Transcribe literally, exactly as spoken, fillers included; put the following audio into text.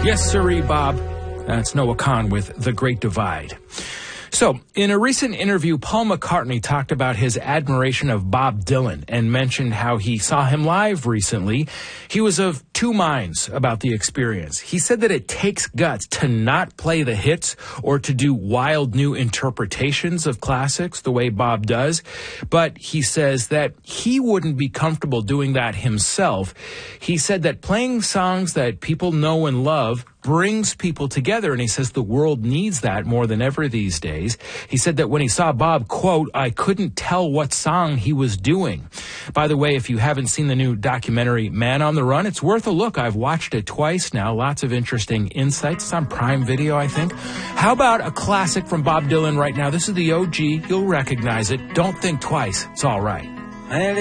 Yes, sirree, Bob. That's Noah Kahan with The Great Divide. So, in a recent interview, Paul McCartney talked about his admiration of Bob Dylan and mentioned how he saw him live recently. He was of two minds about the experience. He said that it takes guts to not play the hits or to do wild new interpretations of classics the way Bob does. But he says that he wouldn't be comfortable doing that himself. He said that playing songs that people know and love brings people together, and he says the world needs that more than ever these days. He said that when he saw Bob, quote, I couldn't tell what song he was doing. By the way, if you haven't seen the new documentary Man on the Run, it's worth a look. I've watched it twice now. Lots of interesting insights. It's on Prime Video, I think. How about a classic from Bob Dylan right now? This is the O G. You'll recognize it. Don't think twice. It's all right.